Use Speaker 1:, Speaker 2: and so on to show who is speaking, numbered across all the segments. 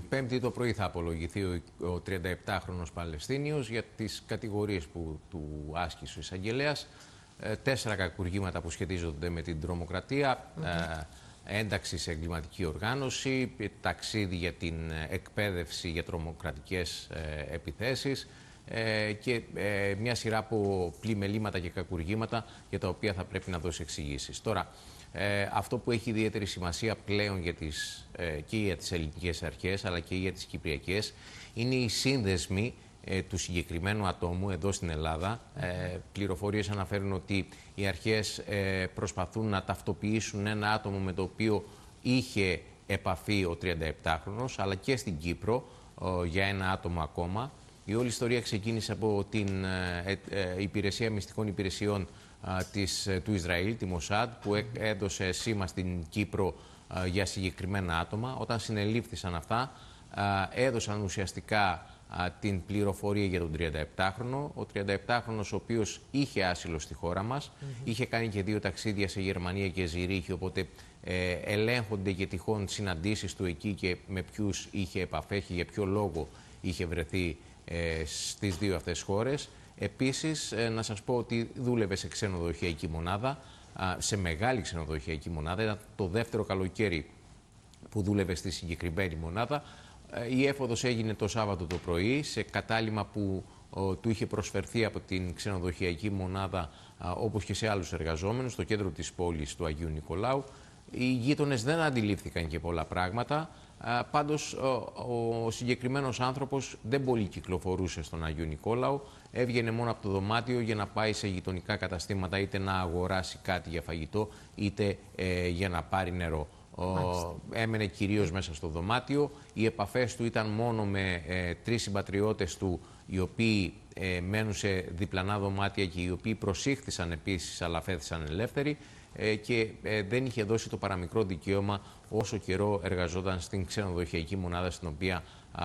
Speaker 1: Πέμπτη το πρωί θα απολογηθεί ο 37χρονος Παλαιστίνιος για τις κατηγορίες που του άσκησε ο εισαγγελέας. 4 κακουργήματα που σχετίζονται με την τρομοκρατία, ένταξη σε εγκληματική οργάνωση, ταξίδι για την εκπαίδευση για τρομοκρατικές επιθέσεις και μια σειρά από πλημελήματα και κακουργήματα για τα οποία θα πρέπει να δώσει εξηγήσεις. Τώρα, αυτό που έχει ιδιαίτερη σημασία πλέον και για τις ελληνικές αρχές αλλά και για τις κυπριακές είναι οι σύνδεσμοι του συγκεκριμένου ατόμου εδώ στην Ελλάδα. Πληροφορίες αναφέρουν ότι οι αρχές προσπαθούν να ταυτοποιήσουν ένα άτομο με το οποίο είχε επαφή ο 37χρονος, αλλά και στην Κύπρο για ένα άτομο ακόμα. Η όλη ιστορία ξεκίνησε από την Υπηρεσία Μυστικών Υπηρεσιών του Ισραήλ, τη Μοσάντ, που έδωσε σήμα στην Κύπρο για συγκεκριμένα άτομα. Όταν συνελήφθησαν αυτά, έδωσαν ουσιαστικά την πληροφορία για τον 37χρονο. Ο 37χρονος, ο οποίος είχε άσυλο στη χώρα μας, είχε κάνει και 2 ταξίδια σε Γερμανία και Ζηρίχη, οπότε ελέγχονται και τυχόν συναντήσεις του εκεί και με ποιους είχε επαφές και για ποιο λόγο είχε βρεθεί στις 2 αυτές χώρες. Επίσης, να σας πω ότι δούλευε σε ξενοδοχειακή μονάδα, σε μεγάλη ξενοδοχειακή μονάδα. Ήταν το δεύτερο καλοκαίρι που δούλευε στη συγκεκριμένη μονάδα. Η έφοδος έγινε το Σάββατο το πρωί, σε κατάλημα που του είχε προσφερθεί από την ξενοδοχειακή μονάδα, όπως και σε άλλους εργαζόμενους, στο κέντρο της πόλης του Αγίου Νικολάου. Οι γείτονες δεν αντιλήφθηκαν και πολλά πράγματα. Πάντως, ο συγκεκριμένος άνθρωπος δεν πολύ κυκλοφορούσε στον Αγίου Νικόλαο. Έβγαινε μόνο από το δωμάτιο για να πάει σε γειτονικά καταστήματα, είτε να αγοράσει κάτι για φαγητό, είτε για να πάρει νερό. Έμενε κυρίως μέσα στο δωμάτιο. Οι επαφές του ήταν μόνο με 3 συμπατριώτες του, οι οποίοι μένουν σε διπλανά δωμάτια και οι οποίοι προσήχθησαν επίσης, αλλά φέθησαν ελεύθεροι, και δεν είχε δώσει το παραμικρό δικαίωμα όσο καιρό εργαζόταν στην ξενοδοχειακή μονάδα, στην οποία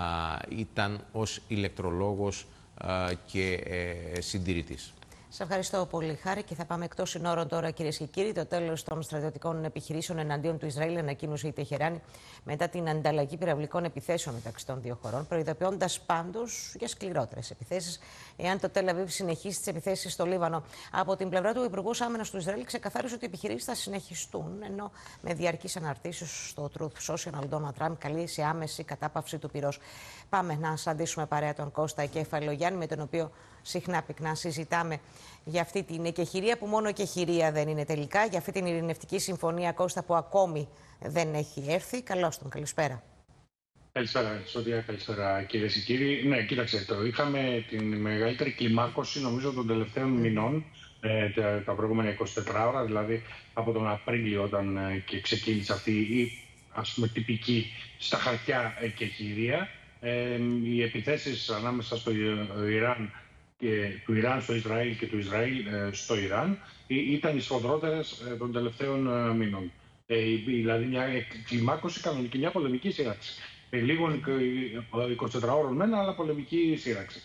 Speaker 1: ήταν ως ηλεκτρολόγος και συντηρητής.
Speaker 2: Σας ευχαριστώ πολύ, Χάρη. Και θα πάμε εκτός συνόρων τώρα, κυρίες και κύριοι. Το τέλος των στρατιωτικών επιχειρήσεων εναντίον του Ισραήλ ανακοίνωσε η Τεχεράνη μετά την ανταλλαγή πυραυλικών επιθέσεων μεταξύ των 2 χωρών, προειδοποιώντας πάντως για σκληρότερες επιθέσεις εάν το Τελ Αβίβ συνεχίσει τις επιθέσεις στο Λίβανο. Από την πλευρά του, ο Υπουργός Άμυνας του Ισραήλ ξεκαθάρισε ότι οι επιχειρήσεις θα συνεχιστούν, ενώ με διαρκείς αναρτήσεις στο Truth Social, ο Ντόναλντ Τραμπ καλεί σε άμεση κατάπαυση του πυρός. Πάμε να συναντήσουμε παρέα τον Κώστα Κεφαλογιάννη, με τον οποίο συχνά πυκνά συζητάμε για αυτή την εκεχηρία, που μόνο εκεχηρία δεν είναι τελικά, για αυτή την ειρηνευτική συμφωνία, Κώστα, που ακόμη δεν έχει έρθει. Καλώς τον, καλησπέρα.
Speaker 3: Καλησπέρα, Σωτία, καλησπέρα κυρίες και κύριοι. Ναι, κοίταξε, είχαμε την μεγαλύτερη κλιμάκωση, νομίζω, των τελευταίων μηνών, τα προηγούμενα 24 ώρα, δηλαδή από τον Απρίλιο, όταν και ξεκίνησε αυτή η, ας πούμε, τυπική στα χαρτιά εκεχηρία. Οι επιθέσεις ανάμεσα στο Ιράν του Ιράν στο Ισραήλ και του Ισραήλ στο Ιράν ήταν οι σφοδρότερες των τελευταίων μήνων. Δηλαδή μια κλιμάκωση κανονική, μια πολεμική σύραξη. Λίγων 24 ώρων μένα, αλλά πολεμική σύραξη.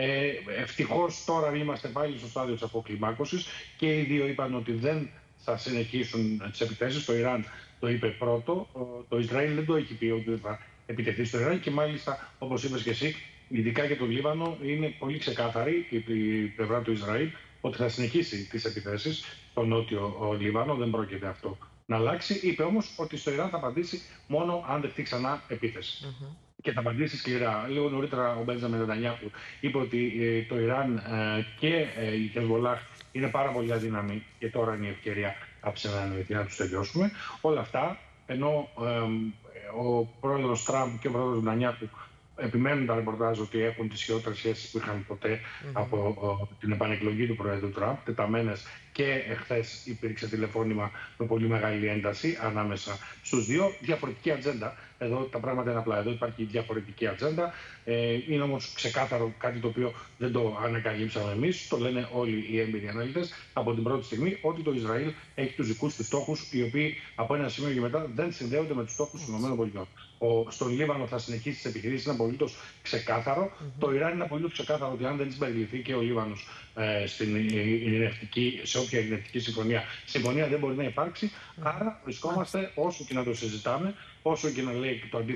Speaker 3: Ευτυχώς τώρα είμαστε πάλι στο στάδιο της αποκλιμάκωσης και οι δύο είπαν ότι δεν θα συνεχίσουν τις επιθέσεις. Το Ιράν το είπε πρώτο, το Ισραήλ δεν το έχει πει ότι θα επιτεθεί στο Ιράν, και μάλιστα, όπως είπες και εσύ, ειδικά για το Λίβανο, είναι πολύ ξεκάθαρη η πλευρά του Ισραήλ ότι θα συνεχίσει τις επιθέσεις στο νότιο Λίβανο. Δεν πρόκειται αυτό να αλλάξει. Είπε όμως ότι στο Ιράν θα απαντήσει μόνο αν δεχτεί ξανά επίθεση. Και θα απαντήσει σκληρά. Λίγο νωρίτερα ο Μπέντζαμιν Νετανιάχου είπε ότι το Ιράν και η Χεσμολάχ είναι πάρα πολύ αδύναμοι και τώρα είναι η ευκαιρία να τους τελειώσουμε. Όλα αυτά, ενώ ο πρόεδρος Τραμπ και ο πρόεδρος Νετανιάχου επιμένουν τα ρεπορτάζ ότι έχουν τις χειρότερες σχέσεις που είχαν ποτέ από την επανεκλογή του Προέδρου Τραμπ, τεταμένες, και εχθές υπήρξε τηλεφώνημα με πολύ μεγάλη ένταση ανάμεσα στους δύο. Διαφορετική ατζέντα. Εδώ τα πράγματα είναι απλά. Εδώ υπάρχει διαφορετική ατζέντα. Είναι όμως ξεκάθαρο κάτι το οποίο δεν το ανακαλύψαμε εμείς. Το λένε όλοι οι έμπειροι αναλυτές από την πρώτη στιγμή, ότι το Ισραήλ έχει τους δικούς του στόχους, οι οποίοι από ένα σημείο και μετά δεν συνδέονται με τους στόχους των ΗΠΑ. Στον Λίβανο θα συνεχίσει τις επιχειρήσεις, είναι απολύτως ξεκάθαρο. Το Ιράν είναι απολύτως ξεκάθαρο ότι αν δεν συμπεριληφθεί και ο Λίβανος σε όποια ειρηνευτική συμφωνία δεν μπορεί να υπάρξει. Άρα βρισκόμαστε, όσο και να το συζητάμε, όσο και να λέει το αντίθετο